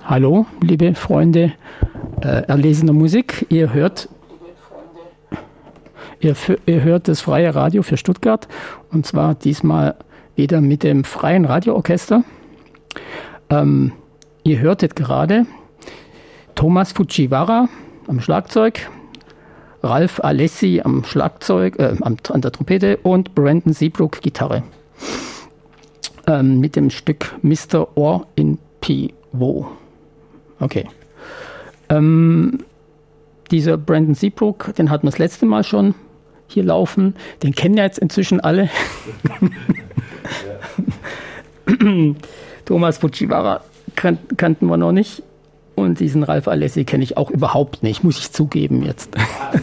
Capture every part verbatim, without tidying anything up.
Hallo, liebe Freunde äh, erlesener Musik. Ihr hört, ihr, ihr hört das Freie Radio für Stuttgart und zwar diesmal wieder mit dem Freien Radioorchester. Ähm, ihr hörtet gerade Thomas Fujiwara am Schlagzeug, Ralph Alessi am Schlagzeug, äh, an der Trompete und Brandon Seabrook Gitarre. Ähm, mit dem Stück Mister Or in Pivot. Okay. Ähm, dieser Brandon Seabrook, den hatten wir das letzte Mal schon hier laufen. Den kennen ja jetzt inzwischen alle. Thomas Fujiwara kan- kannten wir noch nicht. Und diesen Ralph Alessi kenne ich auch überhaupt nicht, muss ich zugeben jetzt.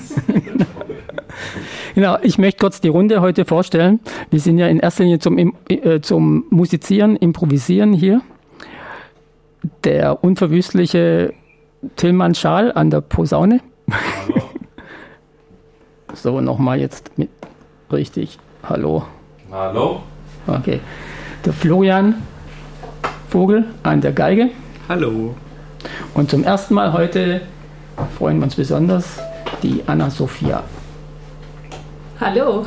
Genau, ich möchte kurz die Runde heute vorstellen. Wir sind ja in erster Linie zum, äh, zum Musizieren, Improvisieren hier. Der unverwüstliche Tillmann Schaal an der Posaune. Hallo. So, nochmal jetzt mit richtig. Hallo. Hallo. Okay. Der Florian Vogel an der Geige. Hallo. Und zum ersten Mal heute freuen wir uns besonders die Anna-Sophia. Hallo.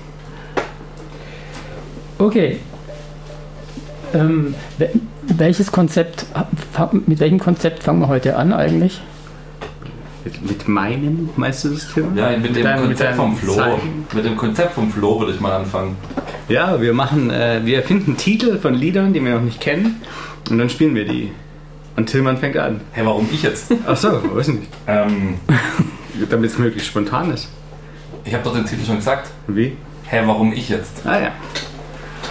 Okay. Ähm, welches Konzept, mit welchem Konzept fangen wir heute an eigentlich? Mit, mit meinem, meinst du das Thema? Ja, mit dem deinem, Konzept mit vom Flo. Zeichen. Mit dem Konzept vom Flo würde ich mal anfangen. Ja, wir machen, äh, wir erfinden Titel von Liedern, die wir noch nicht kennen, und dann spielen wir die. Und Tillmann fängt an. Hä, hey, warum ich jetzt? Ach so, weiß nicht. ähm, Damit es möglichst spontan ist. Ich habe doch den Titel schon gesagt. Wie? Hä, hey, warum ich jetzt? Ah ja.